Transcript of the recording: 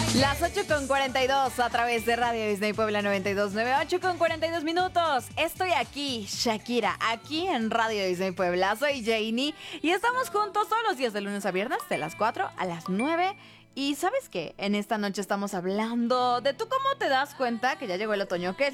Las 8:42 a través de Radio Disney Puebla 92.9, 8:42 minutos. Estoy aquí, Shakira, aquí en Radio Disney Puebla. Soy Janie y estamos juntos todos los días de lunes a viernes, de las 4 a las 9. Y ¿sabes qué? En esta noche estamos hablando de tú cómo te das cuenta que ya llegó el otoño. ¿Qué es